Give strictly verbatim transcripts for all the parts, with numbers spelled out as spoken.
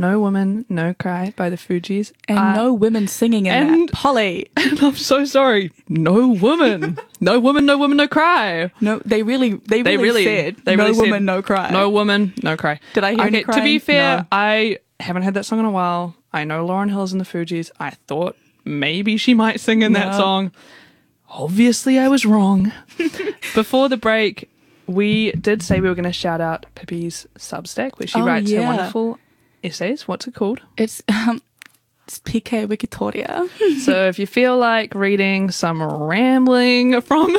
No Woman, No Cry by the Fugees. And uh, no women singing in and- that. Polly. And I'm so sorry. No woman. No woman, no woman, no cry. No, they really, they really, They really said, they no really woman, said, no cry. No woman, no cry. Did I hear any okay, To crying? be fair, No. I haven't heard that song in a while. I know Lauryn Hill's in the Fugees. I thought maybe she might sing in that No. song. Obviously, I was wrong. Before the break, we did say we were going to shout out Pippi's Substack, where she Oh, writes her yeah. wonderful essays. What's it called? It's, um, it's P K Wikitoria. So if you feel like reading some rambling from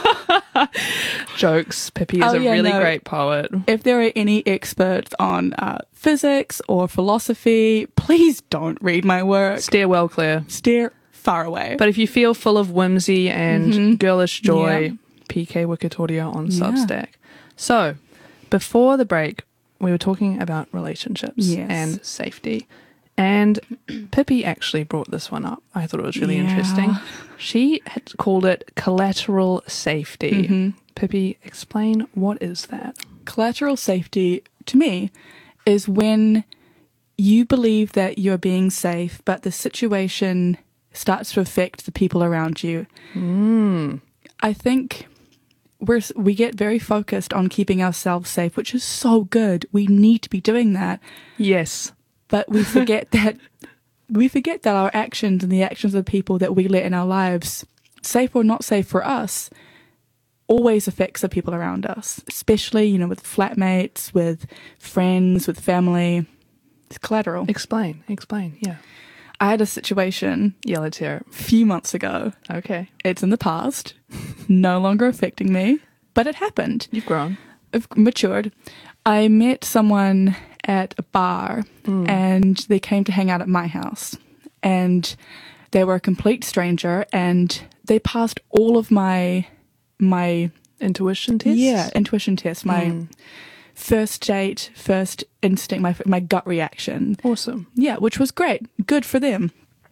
jokes, Pippi is Oh, a yeah, really no. great poet. If there are any experts on uh, physics or philosophy, please don't read my work. Steer well clear. Steer far away. But if you feel full of whimsy and Mhm. girlish joy, Yeah. P K Wikitoria on Yeah. Substack. So, before the break, we were talking about relationships Yes. and safety. And Pippi actually brought this one up. I thought it was really Yeah. interesting. She had called it collateral safety. Mhm. Pippi, explain, what is that? Collateral safety, to me, is when you believe that you're being safe, but the situation starts to affect the people around you. Mm. I think we're, we get very focused on keeping ourselves safe, which is so good. We need to be doing that. Yes. But we forget that we forget that our actions and the actions of the people that we let in our lives, safe or not safe for us, always affects the people around us, especially, you know, with flatmates, with friends, with family. It's collateral. Explain, explain, yeah. I had a situation Yeah, let's hear it. a few months ago. Okay. It's in the past, no longer affecting me, but it happened. You've grown. I've matured. I met someone at a bar Mm. and they came to hang out at my house, and they were a complete stranger, and they passed all of my my Intuition test? yeah intuition tests, my Mm. first date, first instinct, my my gut reaction. Awesome. Yeah, which was great. Good for them.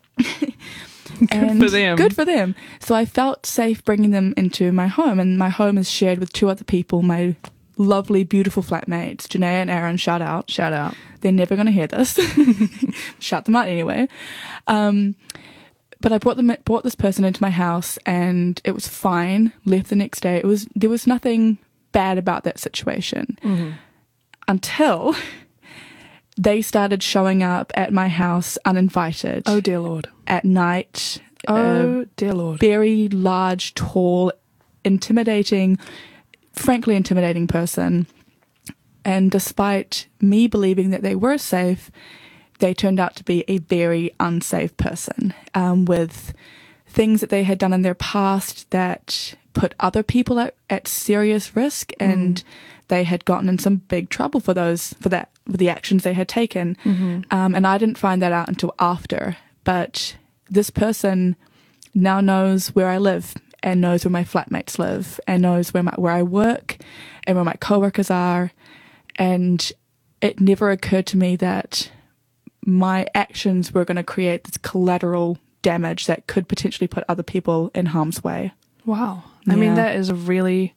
Good for them. Good for them. So I felt safe bringing them into my home, and my home is shared with two other people, my lovely, beautiful flatmates, Janae and Aaron. Shout out. Shout out. They're never going to hear this. Shout them out anyway. Um, but I brought them, brought this person into my house, and it was fine. Left the next day. It was there was nothing bad about that situation Mm-hmm. until they started showing up at my house uninvited Oh, dear Lord. at night. Oh, Uh, dear Lord. very large, tall, intimidating, frankly intimidating person. And despite me believing that they were safe, they turned out to be a very unsafe person, um, with things that they had done in their past that put other people at, at serious risk, and they had gotten in some big trouble for those for that for the actions they had taken. Mm-hmm. Um, and I didn't find that out until after. But this person now knows where I live, and knows where my flatmates live, and knows where my, where I work and where my coworkers are. And it never occurred to me that my actions were going to create this collateral damage that could potentially put other people in harm's way. Wow. I mean, Yeah. that is a really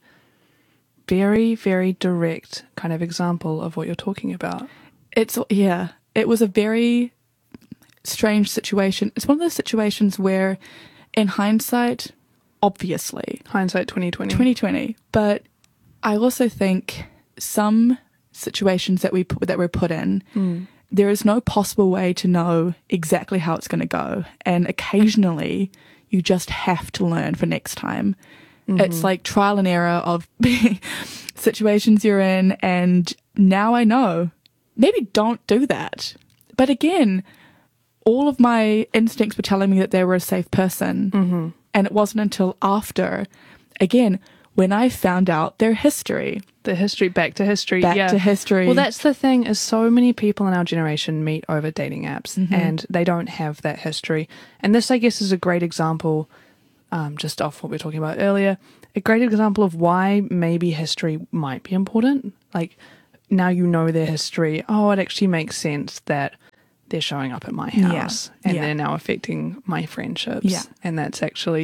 very, very direct kind of example of what you're talking about. It's, yeah, it was a very strange situation. It's one of those situations where, in hindsight, obviously, Hindsight twenty twenty. twenty twenty, but I also think some situations that we put, that we're put in, Mm. there is no possible way to know exactly how it's going to go, and occasionally you just have to learn for next time. Mm-hmm. It's like trial and error of situations you're in, and now I know, maybe don't do that. But again, all of my instincts were telling me that they were a safe person. Mm-hmm. And it wasn't until after, again, when I found out their history. The history, back to history. Back yeah. to history. Well, that's the thing, is so many people in our generation meet over dating apps, Mhm. and they don't have that history. And this, I guess, is a great example, um, just off what we were talking about earlier, a great example of why maybe history might be important. Like, now you know their history. Oh, it actually makes sense that they're showing up at my Yeah. house, and Yeah. they're now affecting my friendships. Yeah. And that's actually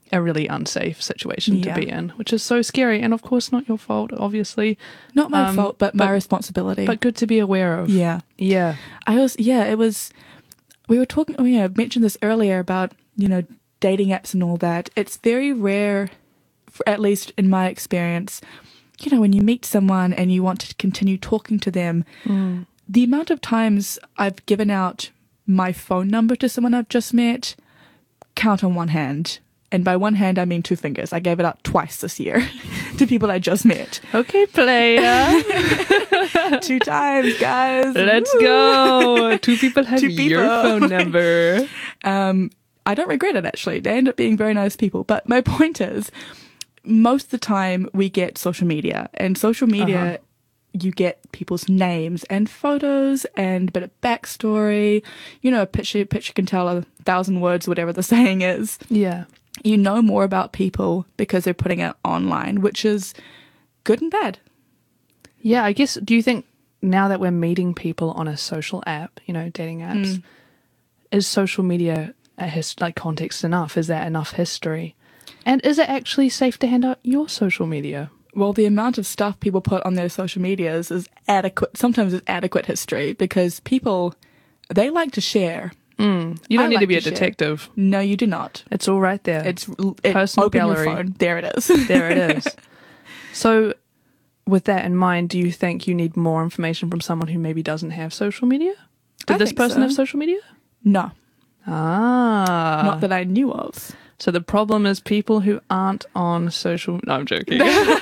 a really unsafe situation Yeah. to be in, which is so scary. And of course, not your fault, obviously, Not my Um, fault, but my but- responsibility. but good to be aware of. yeah. Yeah. I was, yeah, it was, we were talking, oh yeah, I mentioned this earlier about, you know, dating apps and all that. It's very rare, for, at least in my experience, you know, when you meet someone and you want to continue talking to them, Mm. the amount of times I've given out my phone number to someone I've just met, count on one hand. And by one hand, I mean two fingers. I gave it out twice this year to people I just met. Okay, player. Two times, guys. Let's Woo! go. Two people have Two your people. phone number. Um, I don't regret it, actually. They end up being very nice people. But my point is, most of the time we get social media. And social media, Uh-huh. you get people's names and photos and a bit of backstory. You know, a picture, picture can tell a thousand words, whatever the saying is. Yeah. You know more about people because they're putting it online, which is good and bad. Yeah, I guess, do you think now that we're meeting people on a social app, you know, dating apps, Mm. is social media a his- like context enough? Is that enough history? And is it actually safe to hand out your social media? Well, the amount of stuff people put on their social medias is adequate. Sometimes it's adequate history because people, they like to share. Mm. You don't I need to like be a to share. detective. No, you do not. It's all right there. It's it, Personal open gallery. your phone. There it is. There it is. So, with that in mind, do you think you need more information from someone who maybe doesn't have social media? Did I this think person so. have social media? No, Ah. not that I knew of. So the problem is people who aren't on social... No, I'm joking.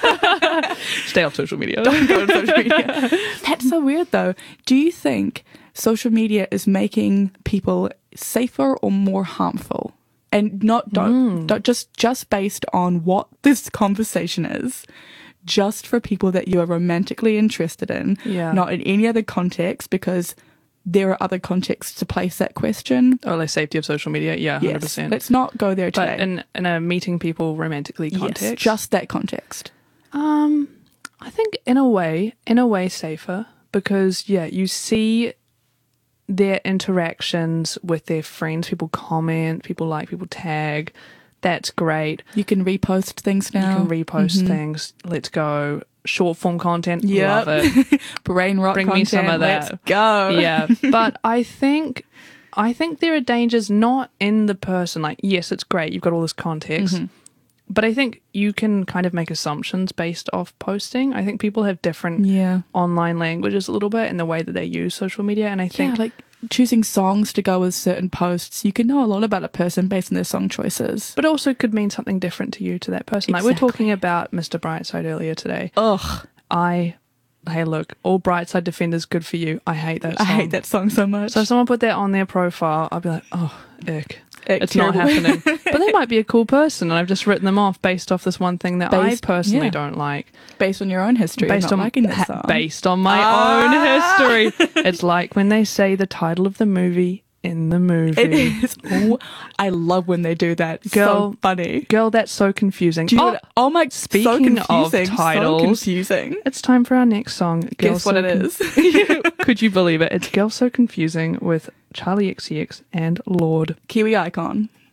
Stay off social media. Don't go to social media. That's so weird, though. Do you think social media is making people safer or more harmful? And not don't, Mm. don't just just based on what this conversation is, just for people that you are romantically interested in, Yeah. not in any other context, because there are other contexts to place that question. Oh, like safety of social media? Yeah, one hundred Yes, percent. let's not go there But today. in, in a meeting people romantically context... Yes, just that context. Um, I think in a way, in a way safer because, yeah, you see their interactions with their friends. People comment, people like, people tag. That's great. You can repost things now. You can repost Mhm. things. Let's go. Short form content. Yep. Love it. Brain rot Bring content. me some of Let's that. go. Yeah. But I think, I think there are dangers not in the person. Like, yes, it's great. You've got all this context. Mhm. But I think you can kind of make assumptions based off posting. I think people have different Yeah. online languages a little bit in the way that they use social media. And I Yeah, think, like choosing songs to go with certain posts. You can know a lot about a person based on their song choices. but also could mean something different to you, to that person. Like we're Exactly. talking about Mister Brightside earlier today. Ugh, I, hey, look, all Brightside Defenders good for you. I hate that I song. hate that song so much. So if someone put that on their profile, I'd be like, oh, ick. Ick, It's not terrible. happening. But they might be a cool person, and I've just written them off based off this one thing that Based- I personally yeah. don't like. Based on your own history. Based Based on not liking this ha- song. based on my Ah! own history. It's like when they say the title of the movie in the movie. It is. Oh, I love when they do that. Girl, so funny. Girl, that's so confusing. Do you know Oh, what- oh my, so speaking of confusing. titles, So confusing. it's time for our next song. Girl, Guess what So it Con- is? Could you believe it? It's Girl So Confusing with Charlie X C X and Lord. Kiwi Icon.